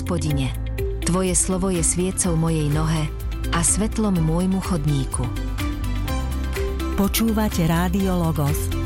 Hospodine, Tvoje slovo je sviecou mojej nohe a svetlom môjmu chodníku. Počúvate Rádio Logos,